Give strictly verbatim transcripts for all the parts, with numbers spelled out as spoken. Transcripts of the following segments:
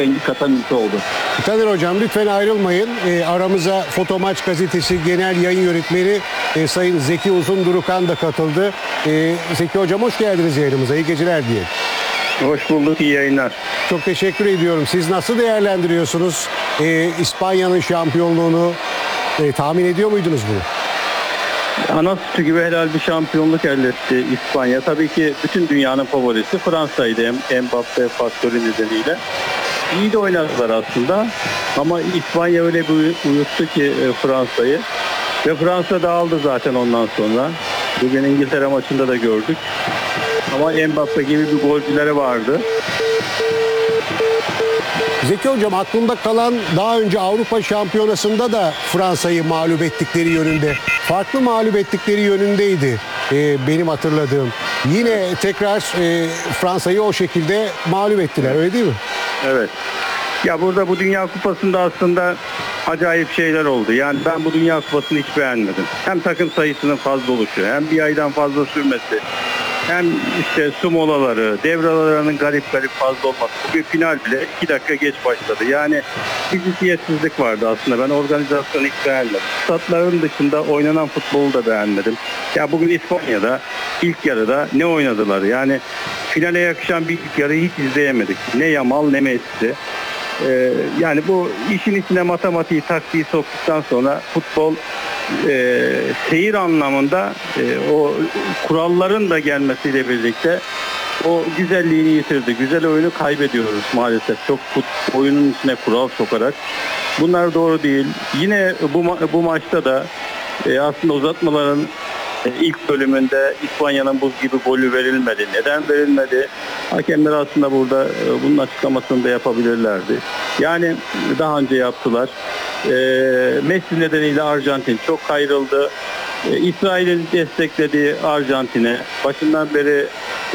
rengi katan ülke oldu. Kadir Hocam lütfen ayrılmayın. E, aramıza Fotomaç Gazetesi Genel Yayın Yönetmeni e, Sayın Zeki Uzundurukan da katıldı. E, Zeki Hocam hoş geldiniz yayınımıza. İyi geceler diyelim. Hoş bulduk, iyi yayınlar. Çok teşekkür ediyorum. Siz nasıl değerlendiriyorsunuz e, İspanya'nın şampiyonluğunu? E, tahmin ediyor muydunuz bunu? Ana sütü gibi helal bir şampiyonluk elde etti İspanya. Tabii ki bütün dünyanın favorisi Fransa'ydı Mbappe faktörü nedeniyle. İyi de oynadılar aslında. Ama İspanya öyle bir uyuttu ki Fransa'yı. Ve Fransa dağıldı zaten ondan sonra. Bugün İngiltere maçında da gördük. Ama Mbappe gibi bir golcüleri vardı. Zeki Hocam aklımda kalan daha önce Avrupa Şampiyonası'nda da Fransa'yı mağlup ettikleri yönünde. Farklı mağlup ettikleri yönündeydi e, benim hatırladığım. Yine tekrar e, Fransa'yı o şekilde mağlup ettiler, öyle değil mi? Evet. Ya burada bu Dünya Kupası'nda aslında acayip şeyler oldu. Yani ben bu Dünya Kupası'nı hiç beğenmedim. Hem takım sayısının fazla oluşu, hem bir aydan fazla sürmesi, hem işte su molaları, devre aralarının garip garip fazla olması. Bugün final bile iki dakika geç başladı. Yani bir ciddiyetsizlik vardı aslında. Ben organizasyonu hiç beğenmedim. Statların dışında oynanan futbolu da beğenmedim. Ya bugün İspanya'da ilk yarıda ne oynadılar? Yani finale yakışan bir ilk yarıyı hiç izleyemedik. Ne Yamal ne Messi. Ee, yani bu işin içine matematiği, taktiği soktuktan sonra futbol e, seyir anlamında e, o kuralların da gelmesiyle birlikte o güzelliğini yitirdi. Güzel oyunu kaybediyoruz maalesef. Çok fut, oyunun içine kural sokarak. Bunlar doğru değil. Yine bu, ma- bu maçta da e, aslında uzatmaların e, ilk bölümünde İspanya'nın buz gibi golü verilmedi. Neden verilmedi? Hakemler aslında burada e, bunun açıklamasını da yapabilirlerdi. Yani daha önce yaptılar. E, Messi nedeniyle Arjantin çok kayrıldı. E, İsrail'in desteklediği Arjantin'e başından beri e,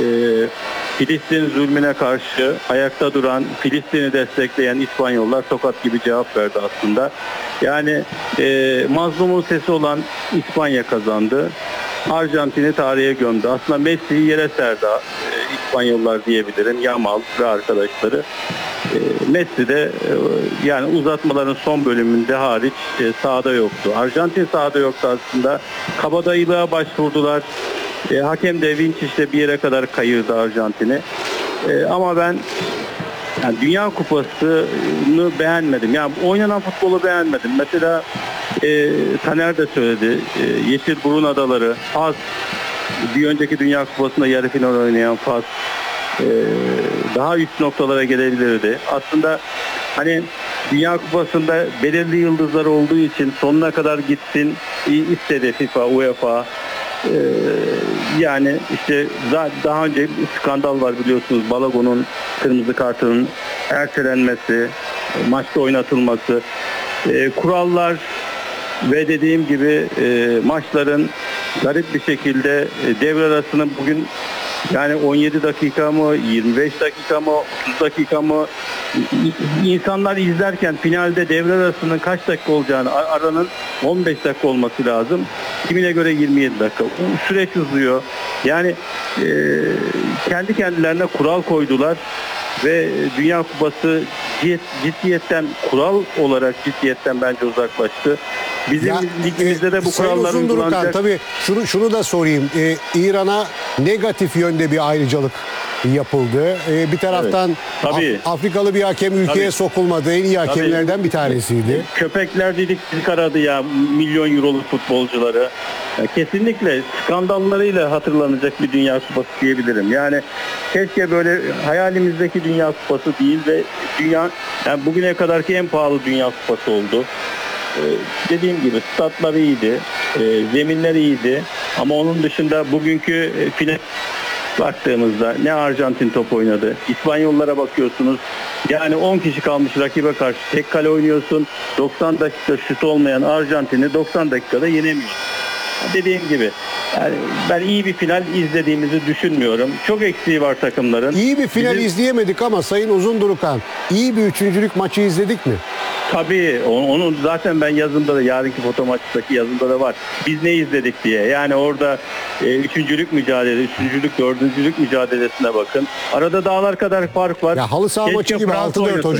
Filistin zulmüne karşı ayakta duran, Filistin'i destekleyen İspanyollar tokat gibi cevap verdi aslında. Yani e, mazlumun sesi olan İspanya kazandı. Arjantin'i tarihe gömdü. Aslında Messi'yi yere serdi e, İspanyollar diyebilirim. Yamal ve arkadaşları. E, Messi de e, yani uzatmaların son bölümünde hariç e, sahada yoktu. Arjantin sahada yoktu aslında. Kabadayılığa başvurdular. E, hakem de Vinçic'le bir yere kadar kayırdı Arjantin'i. E, ama ben yani Dünya Kupası'nı beğenmedim. Yani oynanan futbolu beğenmedim. Mesela e, Taner de söyledi. E, Yeşilburun Adaları, Fas, bir önceki Dünya Kupası'nda yarı final oynayan Fas e, daha üst noktalara gelebilirdi. Aslında hani Dünya Kupası'nda belirli yıldızlar olduğu için sonuna kadar gitsin istedi FIFA, UEFA. Ee, yani işte daha önce bir skandal var biliyorsunuz. Balagon'un kırmızı kartının ertelenmesi, maçta oynatılması, ee, kurallar ve dediğim gibi e, maçların garip bir şekilde e, devre arasını bugün yani on yedi dakika mı, yirmi beş dakika mı, otuz dakika mı, insanlar izlerken finalde devre arasının kaç dakika olacağını, aranın on beş dakika olması lazım. Kimine göre yirmi yedi dakika. Süreç uzuyor. Yani e, kendi kendilerine kural koydular ve Dünya Kupası ciddiyetten, kural olarak ciddiyetten bence uzaklaştı. Bizim Ya, ligimizde de bu Sayın kurallar Uzundurukan, uygulanacak. tabii şunu, şunu da sorayım. Ee, İran'a negatif yönde bir ayrıcalık yapıldı. Ee, bir taraftan Evet, tabii. Af- Afrikalı bir hakem ülkeye Tabii. sokulmadı. En iyi hakemlerden bir tanesiydi. Köpekler dedik dedik aradı ya milyon euroluk futbolcuları. Ya kesinlikle skandallarıyla hatırlanacak bir Dünya Kupası diyebilirim. Yani keşke böyle hayalimizdeki Dünya Kupası değil ve dünya yani bugüne kadarki en pahalı Dünya Kupası oldu. Ee, dediğim gibi statlar iyiydi, e, zeminler iyiydi ama onun dışında bugünkü e, final baktığımızda ne Arjantin top oynadı. İspanyollara bakıyorsunuz. Yani on kişi kalmış rakibe karşı tek kale oynuyorsun. doksan dakika şut olmayan Arjantin'i doksan dakikada yenemiyorsun. Dediğim gibi yani ben iyi bir final izlediğimizi düşünmüyorum. Çok eksiği var takımların. İyi bir final Bizim, izleyemedik ama Sayın Uzundurukan, iyi bir üçüncülük maçı izledik mi? Tabii onu zaten ben yazımda da yarınki fotomaçtaki yazımda da var. Biz ne izledik diye. Yani orada e, üçüncülük mücadele, üçüncülük, dördüncülük mücadelesine bakın. Arada dağlar kadar fark var. Ya halı saha Keşke maçı gibi Fransa altı dört oynasa. hocam.